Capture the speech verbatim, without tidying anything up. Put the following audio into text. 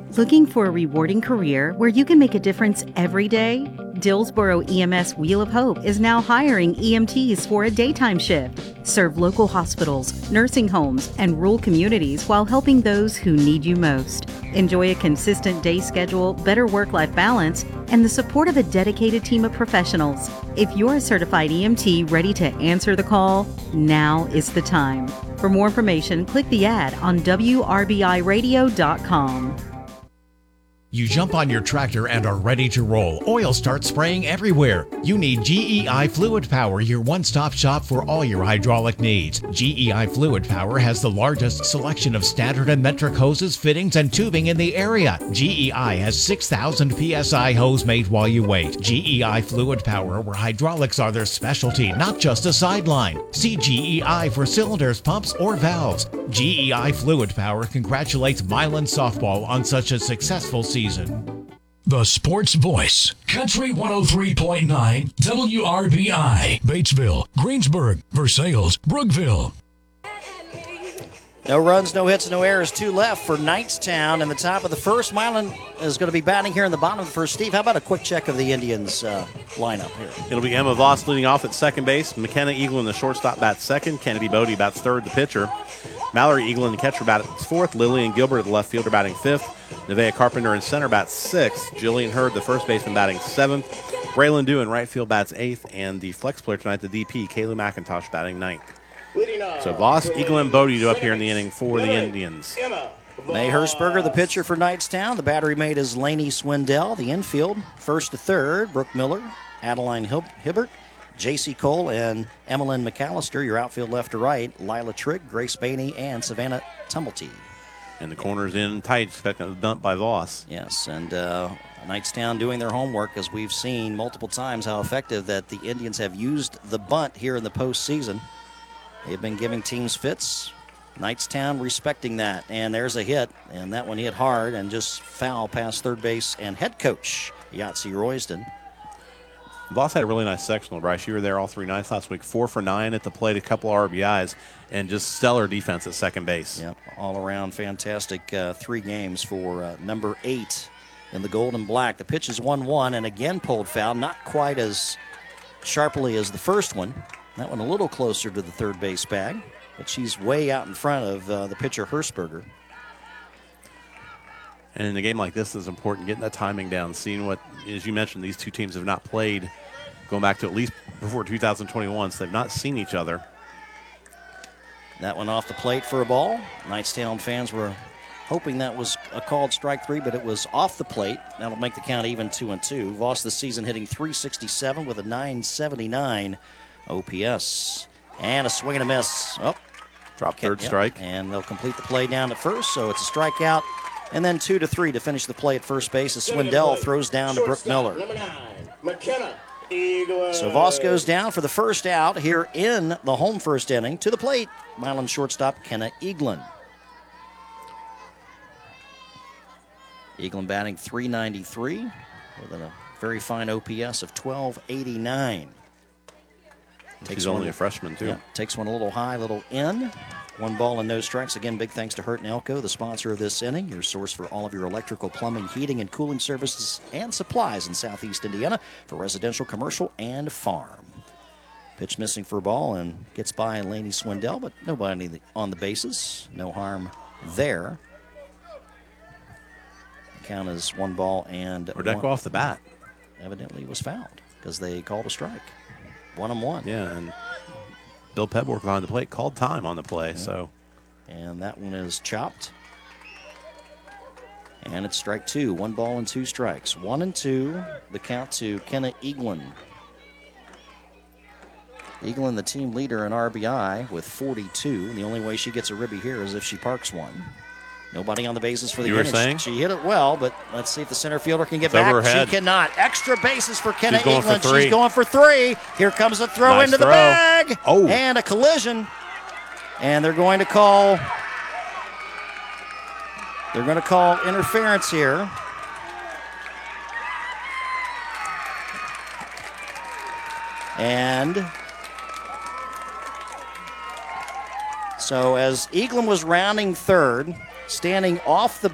Looking for a rewarding career where you can make a difference every day? Dillsboro E M S Wheel of Hope is now hiring E M Ts for a daytime shift. Serve local hospitals, nursing homes, and rural communities while helping those who need you most. Enjoy a consistent day schedule, better work-life balance, and the support of a dedicated team of professionals. If you're a certified E M T ready to answer the call, now is the time. For more information, click the ad on W R B I radio dot com. You jump on your tractor and are ready to roll. Oil starts spraying everywhere. You need G E I Fluid Power, your one-stop shop for all your hydraulic needs. G E I Fluid Power has the largest selection of standard and metric hoses, fittings, and tubing in the area. G E I has six thousand P S I hose made while you wait. G E I Fluid Power, where hydraulics are their specialty, not just a sideline. See G E I for cylinders, pumps, or valves. G E I Fluid Power congratulates Milan Softball on such a successful season. The Sports Voice, Country one oh three point nine, W R B I, Batesville, Greensburg, Versailles, Brookville. No runs, no hits, no errors. Two left for Knightstown in the top of the first. Milan is going to be batting here in the bottom of the first. Steve, how about a quick check of the Indians' uh, lineup here? It'll be Emma Voss leading off at second base. McKenna Eaglin, the shortstop, bats second. Kennedy Bodie bats third, the pitcher. Mallory Eaglin, the catcher, bats fourth. Lillian Gilbert, the left fielder, batting fifth. Nevaeh Carpenter in center bats sixth. Jillian Hurd, the first baseman, batting seventh. Braylon Dew in right field bats eighth. And the flex player tonight, the D P, Kaylee McIntosh, batting ninth. So Voss, Eaglin, and Bodie do up here in the inning for the Indians. May Hershberger, the pitcher for Knightstown. The battery mate is Lainey Swindell. The infield, first to third, Brooke Miller, Adeline Hibbert, J C Cole, and Emmeline McAllister. Your outfield left to right, Lila Trigg, Grace Bainey, and Savannah Tumblety. And the corner's in tight, expecting a dump by Voss. Yes, and uh, Knightstown doing their homework, as we've seen multiple times how effective that the Indians have used the bunt here in the postseason. They've been giving teams fits. Knightstown respecting that. And there's a hit, and that one hit hard and just foul past third base and head coach Yahtzee Royston. Voss had a really nice sectional, Bryce. You were there all three nights last week. Four for nine at the plate, a couple of R B Is, and just stellar defense at second base. Yep, all around fantastic uh, three games for uh, number eight in the gold and black. The pitch is one one, and again pulled foul, not quite as sharply as the first one. That one a little closer to the third base bag, but she's way out in front of uh, the pitcher Hershberger. And in a game like this, it's important getting that timing down, seeing what, as you mentioned, these two teams have not played going back to at least before two thousand twenty-one, so they've not seen each other. That one off the plate for a ball. Knightstown fans were hoping that was a called strike three, but it was off the plate. That'll make the count even two and two. Voss this season hitting three sixty-seven with a nine seventy-nine O P S. And a swing and a miss. Oh, drop third yep. strike. And they'll complete the play down at first, so it's a strikeout. And then two to three to finish the play at first base as Swindell throws down to Brooke Miller. So Voss goes down for the first out here in the home first inning. To the plate, Milan shortstop Kenna Eaglin. Eaglin batting three ninety-three with a very fine O P S of twelve eighty-nine. Takes She's only one, a freshman, too. Yeah, takes one a little high, a little in. One ball and no strikes. Again, big thanks to Hurt and Elko, the sponsor of this inning, your source for all of your electrical, plumbing, heating, and cooling services and supplies in Southeast Indiana for residential, commercial, and farm. Pitch missing for a ball and gets by Lainey Swindell, but nobody on the bases. No harm there. The count is one ball and Ordecco off the bat. Evidently was fouled because they called a strike. One and one. Yeah, and Bill Pebwork behind the plate called time on the play. Yeah. So, and that one is chopped. And it's strike two. One ball and two strikes. One and two. The count to Kenna Eaglin. Eaglin, the team leader in R B I with forty-two. And the only way she gets a ribby here is if she parks one. Nobody on the bases for the You were inning. saying? She hit it well, but let's see if the center fielder can get It's back. over her head. She cannot. Extra bases for Kenna She's going Eaglin. for three. She's going for three. Here comes a throw Nice into throw. the bag. Oh. And a collision. And they're going to call they're going to call interference here. And so as Eaglin was rounding third, standing off the